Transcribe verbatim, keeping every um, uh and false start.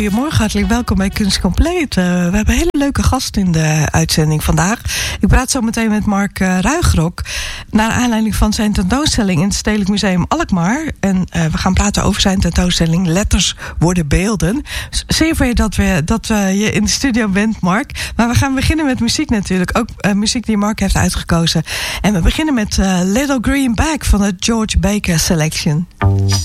goedemorgen, hartelijk welkom bij Kunst Compleet. Uh, we hebben een hele leuke gast in de uitzending vandaag. Ik praat zo meteen met Mark uh, Ruigrok, naar aanleiding van zijn tentoonstelling in het Stedelijk Museum Alkmaar. En uh, we gaan praten over zijn tentoonstelling Letters worden beelden. Zeer voor je dat, we, dat uh, je in de studio bent, Mark. Maar we gaan beginnen met muziek natuurlijk, ook uh, muziek die Mark heeft uitgekozen. En we beginnen met uh, Little Green Bag van de George Baker Selection.